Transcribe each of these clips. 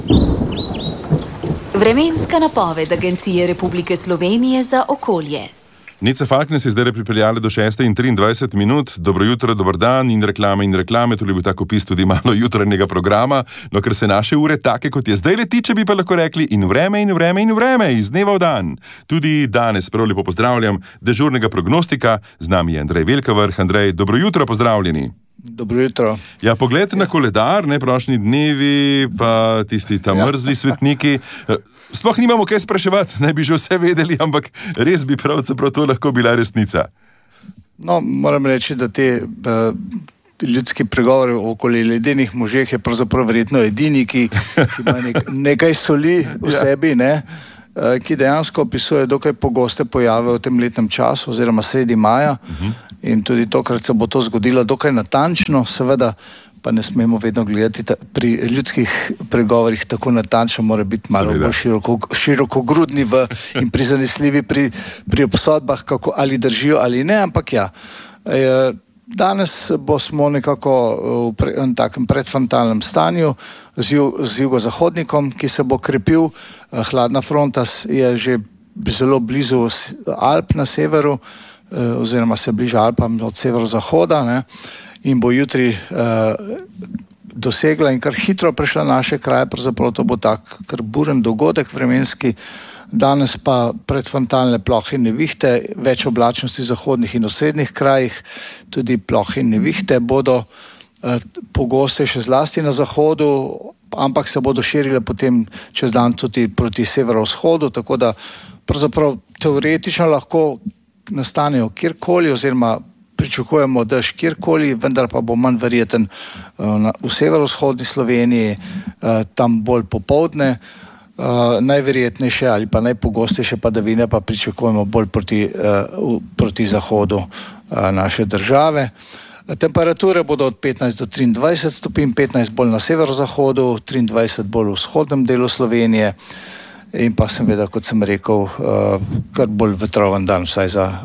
Vremenska napoved Agencije Republike Slovenije za okolje. Nica Falknes je zdaj pripeljala do 6:23. Dobro jutro, dober dan in reklame. To je bil tako opis tudi malo jutranjega programa. No, ker se naše ure take, kot je zdaj letiče, bi pa lahko rekli in vreme, iz dneva v dan. Tudi danes prav lepo pozdravljam dežurnega prognostika. Z nami je Andrej Velkavrh. Andrej, dobro jutro, pozdravljeni. Dobro jutro. Ja, pogled na koledar, prošnji dnevi, pa tisti tam mrzli svetniki. Sploh nimamo kaj spraševati, naj bi že vse vedeli, ampak res bi pravzaprav to lahko bila resnica. No, moram reči, da te ljudski pregovori okoli ledenih možeh je pravzaprav verjetno edini, ki ima nekaj soli v sebi, ki dejansko opisuje dokaj pogoste pojave v tem letnem času oziroma sredi maja. In tudi tokrat se bo to zgodilo dokaj natančno, seveda pa ne smemo vedno gledati pri ljudskih pregovorih tako natančno, mora biti malo bolj širokogrudni in prizanesljivi pri obsodbah, ali držijo ali ne, ampak ja. Danes smo nekako v takem predfrontalnem stanju z jugozahodnikom, ki se bo krepil. Hladna fronta je že zelo blizu Alp na severu, oziroma se bliža Alpam od severozahoda, in bo jutri dosegla in kar hitro prešla naše kraje, pravzaprav to bo tak kar buren dogodek vremenski. Danes pa predfrontalne plohe in nevihte, več oblačnosti v zahodnih in osrednjih krajih, tudi plohe in nevihte bodo pogoste še zlasti na zahodu, ampak se bodo širile potem čez dan tudi proti severovzhodu, tako da pravzaprav teoretično lahko nastanejo kjerkoli oziroma pričakujemo dež kjerkoli, vendar pa bo manj verjeten v severovzhodni Sloveniji, tam bolj popoldne. Najverjetnejše ali pa najpogostejše padavine pa pričakujemo bolj proti zahodu naše države. Temperature bodo od 15 do 23 stopinj, 15 bolj na severozahodu, 23 bolj v vzhodnem delu Slovenije in pa seveda, kot sem rekel, kar bolj vetroven dan, vsaj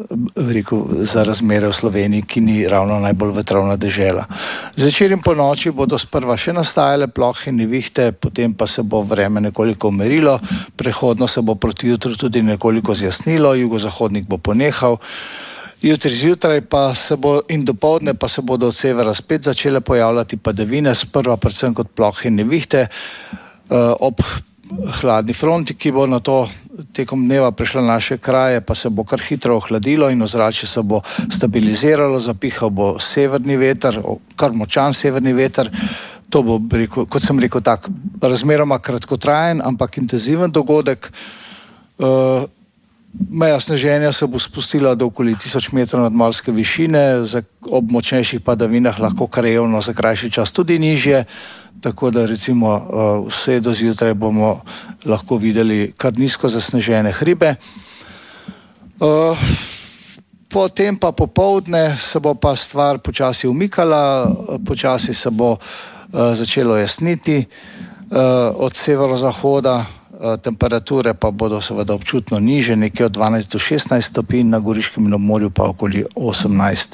za razmere v Sloveniji, ki ni ravno najbolj vetrovna dežela. Zvečer in po noči bodo sprva še nastajale plohe in nevihte, potem pa se bo vreme nekoliko umirilo, prehodno se bo proti jutru tudi nekoliko zjasnilo, jugozahodnik bo ponehal. Jutri zjutraj pa se bo in dopoldne pa se bodo od severa spet začele pojavljati padavine, sprva predvsem kot plohe in nevihte, ob hladni fronti, ki bo na to tekom dneva prišla naše kraje, pa se bo kar hitro ohladilo in ozračje se bo stabiliziralo, zapihal bo severni veter, kar močan severni veter. To bo, kot sem rekel, tak razmeroma kratkotrajen, ampak intenziven dogodek. Meja sneženja se bo spustila do okoli 1000 metrov nadmorske višine, ob močnejših padavinah lahko krajevno za krajši čas tudi nižje, tako da recimo vse do zjutraj bomo lahko videli kar nizko zasnežene hribe. Potem pa popoldne se bo pa stvar počasi umikala, počasi se bo začelo jasniti od severozahoda. Temperature pa bodo seveda občutno niže, nekje od 12 do 16 stopinj, na Goriškem in ob morju pa okoli 18.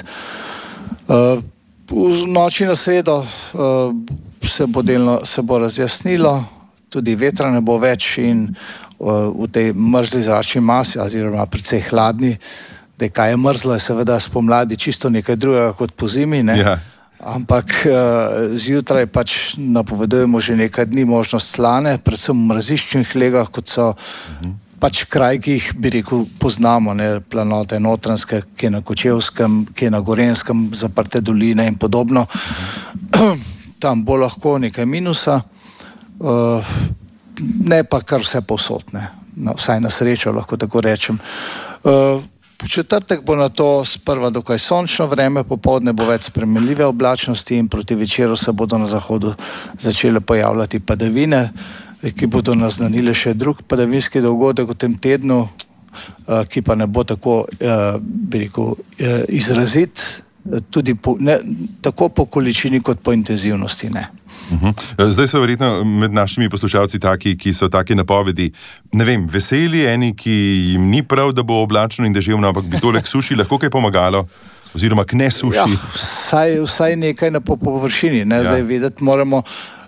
V noči na sredo se bo razjasnilo, tudi vetra ne bo več in v tej mrzli zračni masi, oziroma precej hladni, da kaj je mrzlo, je seveda spomladi čisto nekaj drugega kot po zimi, Ja. Ampak zjutraj pač napovedujemo že nekaj dni možnost slane, predvsem v mraziščnih legah, kot so pač kraj, ki jih, bi rekel, poznamo, planote Notranjske, ki je na Kočevskem, ki je na Gorenjskem, zaprte doline in podobno. Tam bo lahko nekaj minusa, ne pa kar vse povsod, vsaj na srečo, lahko tako rečem. V četrtek bo na to sprva dokaj sončno vreme, popoldne bo več spremenljive oblačnosti in proti večeru se bodo na zahodu začele pojavljati padavine, ki bodo naznanile še drug padavinski dogodek v tem tednu, ki pa ne bo tako, bi rekel, izrazit, tudi tako po količini kot po intenzivnosti, Zdaj so verjetno med našimi poslušalci taki, ki so take napovedi, ne vem, veseli, eni, ki jim ni prav, da bo oblačno in deževno, ampak bi tole k suši lahko kaj pomagalo, oziroma k ne suši. Ja, vsaj nekaj na površini, Zdaj vedeti moramo,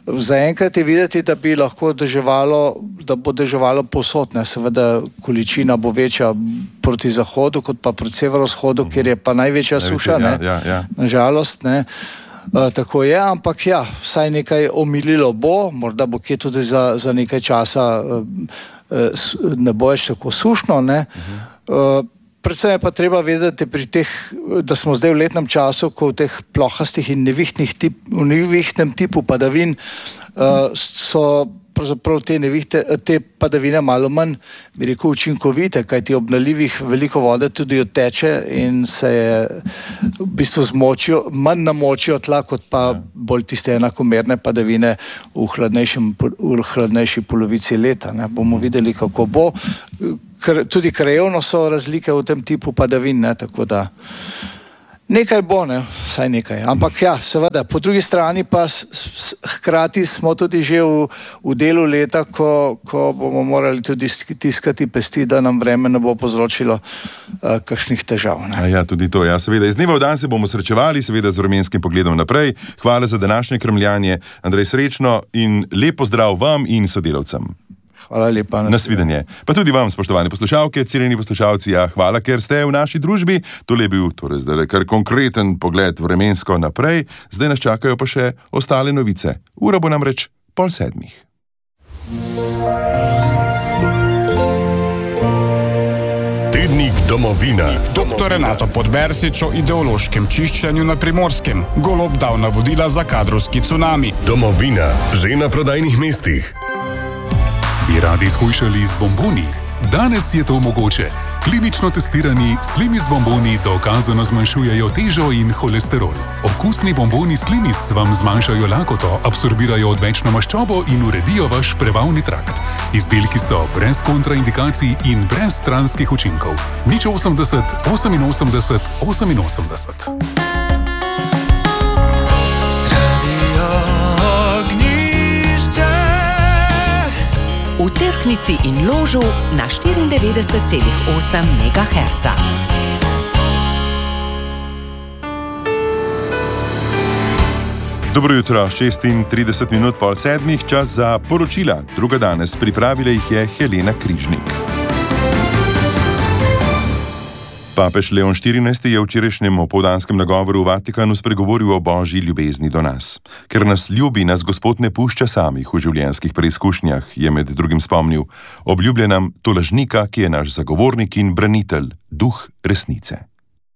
Zaenkrat je videti, da bi lahko bo deževalo povsod, ne. Seveda količina bo večja proti zahodu, kot pa proti severovzhodu, kjer je pa največja suša, ne. Nažalost, ne. Tako je, ampak ja, vsaj nekaj omililo bo, morda bo kje tudi za nekaj časa ne bo več tako sušno, ne. Predvsem je pa treba vedeti pri teh, da smo zdaj v letnem času, ko v teh plohastih in nevihtnem tipu padavin so pravzaprav te padavine malo manj, bi rekel, učinkovite, kajti ob nalivih veliko vode tudi odteče in se v bistvu manj namočijo tla, kot pa bolj tiste enakomerne padavine v hladnejši polovici leta, ne. Bomo videli, kako bo. Tudi krajevno so razlike v tem tipu padavin, ne, tako da nekaj bo, ne, vsaj nekaj. Ampak ja, seveda, po drugi strani pa hkrati smo tudi že v delu leta, ko bomo morali tudi tiskati pesti, da nam vreme ne bo povzročilo kakšnih težav, ne. Ja, tudi to, ja, seveda. Iz dneva v dan se bomo srečevali, seveda z vremenskim pogledom naprej. Hvala za današnje krmljanje. Andrej, srečno in lep pozdrav vam in sodelavcem. Hvala lepa. Nasvidenje. Pa tudi vam, spoštovane poslušalke, cenjeni poslušalci, ja, hvala, ker ste v naši družbi. Tole je bil torej zdaj kar konkreten pogled vremensko naprej. Zdaj nas čakajo pa še ostale novice. Ura bo namreč 6:30. Tednik Domovina. Dr. Renato Podbersič o ideološkem čiščenju na Primorskem. Golob dal navodila za kadrovski cunami. Domovina, že na prodajnih mestih. Bi radi shujšali z bomboni? Danes je to mogoče. Klinično testirani Slimis bomboni dokazano zmanjšujejo težo in holesterol. Okusni bomboni Slimis vam zmanjšajo lakoto, absorbirajo odvečno maščobo in uredijo vaš prebavni trakt. Izdelki so brez kontraindikacij in brez stranskih učinkov. 080 88 88. V Cerknici in Ložu na 94,8 MHz. Dobro jutro, 36:30, 6:30, čas za poročila. Druga danes, pripravila jih je Helena Križnik. Papež Leon XIV je v včerajšnjem opoldanskem nagovoru v Vatikanu spregovoril o božji ljubezni do nas. Ker nas ljubi, nas Gospod ne pušča samih v življenjskih preizkušnjah, je med drugim spomnil. Obljublja nam tolažnika, ki je naš zagovornik in branitelj, duh resnice.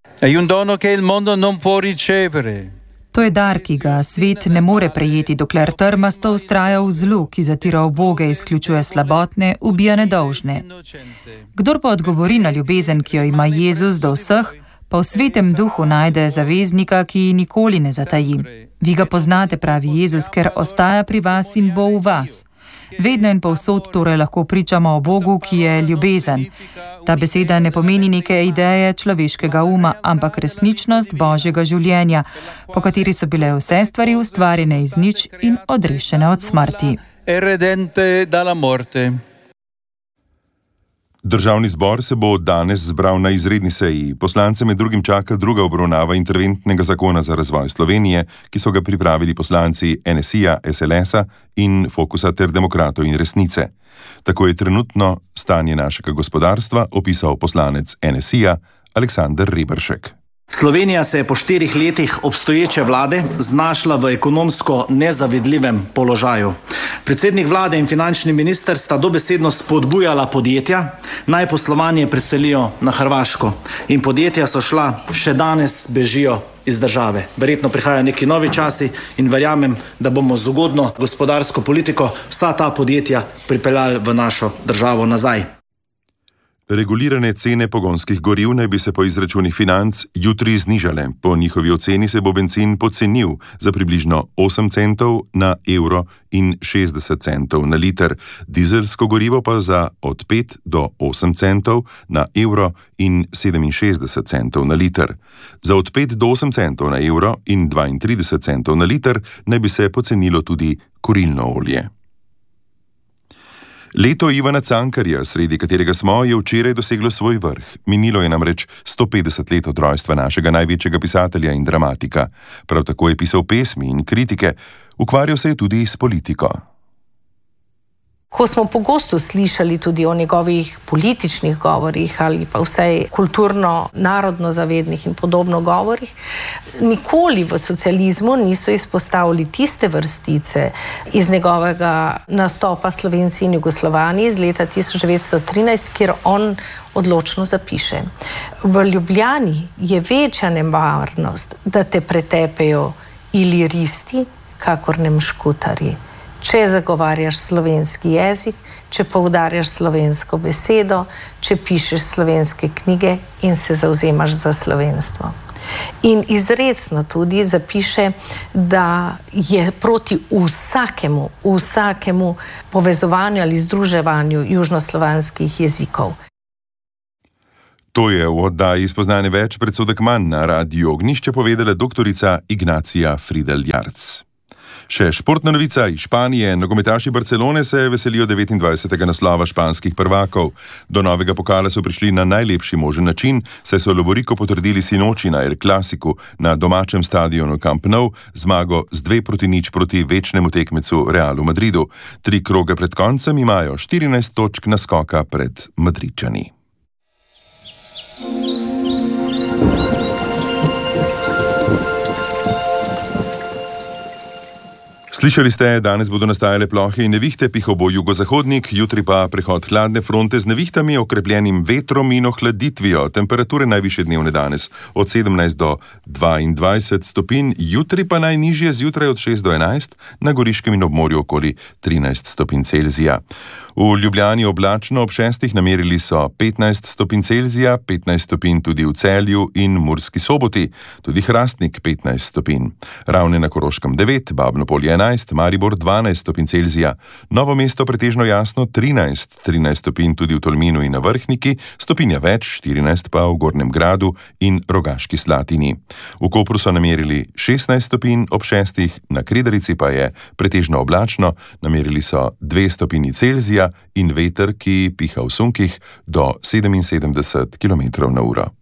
To je dar, ki ga svet ne more prejeti, dokler trmasto vztraja v zlu, ki zatira uboge, izključuje slabotne, ubija nedolžne. Kdor pa odgovori na ljubezen, ki jo ima Jezus do vseh, pa v svetem duhu najde zaveznika, ki nikoli ne zataji. Vi ga poznate, pravi Jezus, ker ostaja pri vas in bo v vas. Vedno in povsod torej lahko pričamo o Bogu, ki je ljubezen. Ta beseda ne pomeni neke ideje človeškega uma, ampak resničnost Božjega življenja, po kateri so bile vse stvari ustvarjene iz nič in odrešene od smrti. Državni zbor se bo danes zbral na izredni seji. Poslance med drugim čaka druga obravnava interventnega zakona za razvoj Slovenije, ki so ga pripravili poslanci NSI-ja, SLS-a in Fokusa ter Demokratov in Resnice. Tako je trenutno stanje našega gospodarstva opisal poslanec NSI-ja Aleksander Reberšek. Slovenija se je po 4 letih obstoječe vlade znašla v ekonomsko nezavidljivem položaju. Predsednik vlade in finančni minister sta dobesedno spodbujala podjetja, naj poslovanje preselijo na Hrvaško. In podjetja so šla, še danes bežijo iz države. Verjetno prihajajo neki novi časi in verjamem, da bomo z ugodno gospodarsko politiko vsa ta podjetja pripeljali v našo državo nazaj. Regulirane cene pogonskih goriv naj bi se po izračunih Financ jutri znižale. Po njihovi oceni se bo bencin pocenil za približno 8 centov na evro in 60 centov na liter, dizelsko gorivo pa za od 5 do 8 centov na evro in 67 centov na liter. Za od 5 do 8 centov na evro in 32 centov na liter naj bi se pocenilo tudi kurilno olje. Leto Ivana Cankarja, sredi katerega smo, je včeraj doseglo svoj vrh. Minilo je namreč 150 let od rojstva našega največjega pisatelja in dramatika. Prav tako je pisal pesmi in kritike, ukvarjal se je tudi s politiko. Ko smo pogosto slišali tudi o njegovih političnih govorih ali pa vsaj kulturno-narodno zavednih in podobno govorih, nikoli v socializmu niso izpostavili tiste vrstice iz njegovega nastopa Slovenci in Jugoslovani iz leta 1913, kjer on odločno zapiše: v Ljubljani je večja nevarnost, da te pretepejo iliristi, kakor nemškutarji. Če zagovarjaš slovenski jezik, če poudarjaš slovensko besedo, če pišeš slovenske knjige in se zavzemaš za slovenstvo. In izrecno tudi zapiše, da je proti vsakemu povezovanju ali združevanju južnoslovanskih jezikov. To je v oddaji Spoznanje več predsodek manj na Radiu Ognjišče povedala doktorica Ignacija Fridl-Jarc. Še športna novica iz Španije. Nogometaši Barcelone se veselijo 29. naslova španskih prvakov. Do novega pokala so prišli na najlepši možen način, saj so lovoriko potrdili sinoči na El Clasicu na domačem stadionu Camp Nou zmago z 2-0 proti večnemu tekmecu Realu Madridu. 3 kroge pred koncem imajo 14 točk naskoka pred Madridčani. Slišali ste, danes bodo nastajale plohe in nevihte, pihal bo jugozahodnik, jutri pa prehod hladne fronte z nevihtami, okrepljenim vetrom in ohladitvijo. Temperature najvišje dnevne danes od 17 do 22 stopinj, jutri pa najnižje zjutraj od 6 do 11, na Goriškem in obmorju okoli 13 stopinj Celzija. V Ljubljani oblačno, ob 6 namerili so 15 stopinj Celzija, 15 stopinj tudi v Celju in Murski Soboti, tudi Hrastnik 15 stopinj. Ravne na Koroškem 9, Babno Polje 11, Maribor 12 stopinj Celzija, Novo mesto pretežno jasno 13 stopinj tudi v Tolminu in na Vrhniki, stopinja več, 14 pa v Gornjem Gradu in Rogaški Slatini. V Kopru so namerili 16 stopinj, ob 6 na Kredarici pa je pretežno oblačno, namerili so 2 stopinji Celzija in veter, ki piha v sunkih do 77 km/h.